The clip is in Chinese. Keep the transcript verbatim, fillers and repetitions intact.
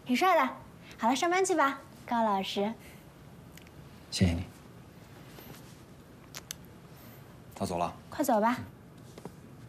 挺帅的。好了，上班去吧，高老师。 谢谢你。他走了。 快走吧。